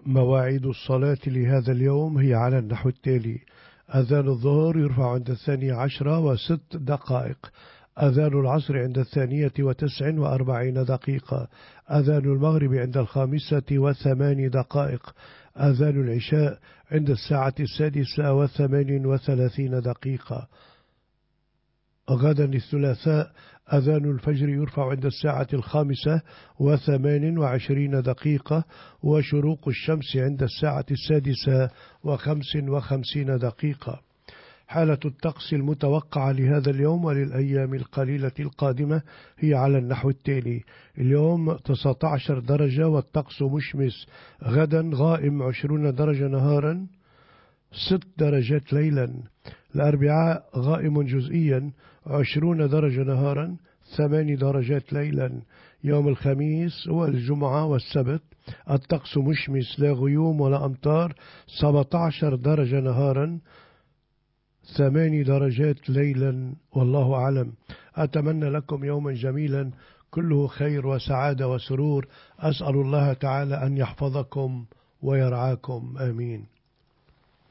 مواعيد الصلاة لهذا اليوم هي على النحو التالي: أذان الظهر يرفع عند 12:06. أذان العصر عند 2:49. أذان المغرب عند 5:08. أذان العشاء عند 6:38. غدا الثلاثاء أذان الفجر يرفع عند 5:28. وشروق الشمس عند 6:55. حالة الطقس المتوقعة لهذا اليوم وللأيام القليلة القادمة هي على النحو التالي: اليوم 19 درجة والطقس مشمس. غدا غائم 20 درجة نهارا 6 درجات ليلا. الأربعاء غائم جزئيا 20 درجة نهارا 8 درجات ليلا. يوم الخميس والجمعة والسبت الطقس مشمس، لا غيوم ولا أمطار، 17 درجة نهارا 8 درجات ليلا. والله أعلم. أتمنى لكم يوما جميلا كله خير وسعادة وسرور. أسأل الله تعالى أن يحفظكم ويرعاكم، آمين.